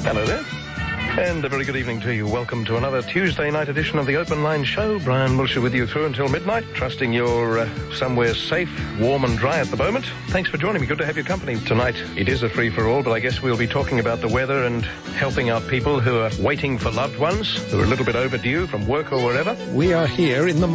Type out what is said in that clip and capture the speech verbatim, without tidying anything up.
Hello there. And a very good evening to you. Welcome to another Tuesday night edition of the Open Line Show. Brian Wilshire with you through until midnight, trusting you're uh, somewhere safe, warm and dry at the moment. Thanks for joining me. Good to have your company tonight. It is a free-for-all, but I guess we'll be talking about the weather and helping out people who are waiting for loved ones, who are a little bit overdue from work or wherever. We are here in the